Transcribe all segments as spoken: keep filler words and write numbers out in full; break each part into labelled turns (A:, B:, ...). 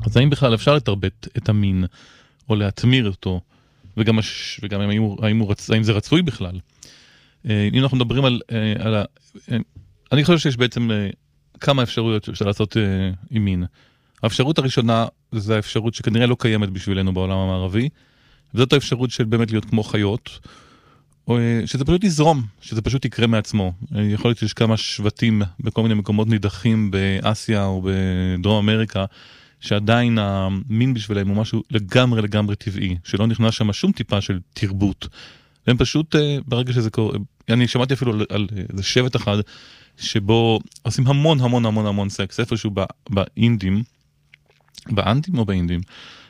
A: אז האם בכלל אפשר לתרבט את המין, או להתמיר אותו, וגם, הש... וגם האם, הוא... האם, הוא רצ... האם זה רצוי בכלל? אם אנחנו מדברים על... על ה... אני חושב שיש בעצם כמה אפשרויות שאפשר לעשות עם מין. האפשרות הראשונה זה האפשרות שכנראה לא קיימת בשבילנו בעולם המערבי, וזאת האפשרות של באמת להיות כמו חיות, או שזה פשוט יזרום, שזה פשוט יקרה מעצמו. יכול להיות שיש כמה שבטים בכל מיני מקומות נידחים באסיה או בדרום אמריקה, שעדיין המין בשבילם הוא משהו לגמרי לגמרי טבעי, שלא נכנס שם שום טיפה של תרבות. והם פשוט, ברגע שזה קורה, אני שמעתי אפילו על, על איזה שבט אחד, שבו עושים המון המון המון המון סקס, איפשהו באינדים, באנדים או באינדים,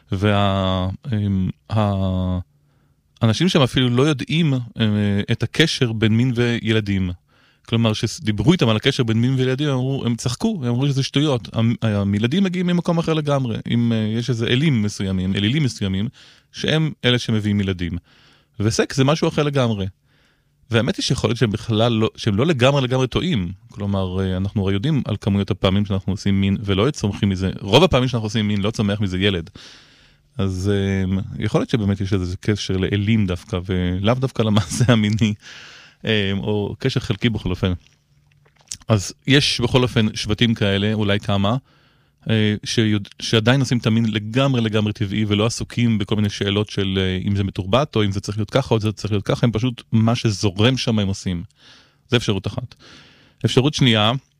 A: והאנשים שם אפילו לא יודעים את הקשר בין מין וילדים. כלומר, שדיברו איתם על הקשר בין מין וילדים, אמרו, הם צחקו, הם אמרו שזה שטויות. הילדים מגיעים ממקום אחר לגמרי, אם יש איזה אלים מסוימים, אלילים מסוימים, שהם אלה שמביאים ילדים. וסקס זה משהו אחר לגמרי. והאמת היא שיכול להיות שהם בכלל לא, שהם לא לגמרי לגמרי טועים. כלומר, אנחנו הרי יודעים על כמויות הפעמים שאנחנו עושים מין, ולא צומחים מזה, רוב הפעמים שאנחנו עושים מין לא צומח מזה ילד. אז יכול להיות שבאמת יש איזה קשר לאלים דווקא, ולאו דווקא למעשה המיני, או קשר חלקי בכל אופן. אז יש בכל אופן שבטים כאלה, אולי כמה, שיוד... שעדיין עושים את המין לגמרי לגמרי טבעי, ולא עסוקים בכל מיני שאלות של אם זה מתורבת, או אם זה צריך להיות ככה, או זה צריך להיות ככה, הם פשוט מה שזורם שם הם עושים. זה אפשרות אחת. אפשרות שנייה,